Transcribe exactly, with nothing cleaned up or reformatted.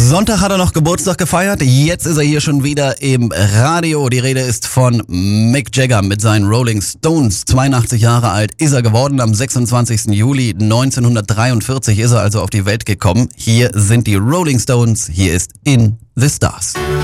Sonntag hat er noch Geburtstag gefeiert, jetzt ist er hier schon wieder im Radio. Die Rede ist von Mick Jagger mit seinen Rolling Stones. zweiundachtzig Jahre alt ist er geworden, am sechsundzwanzigsten Juli neunzehnhundertdreiundvierzig ist er also auf die Welt gekommen. Hier sind die Rolling Stones, hier ist In the Stars.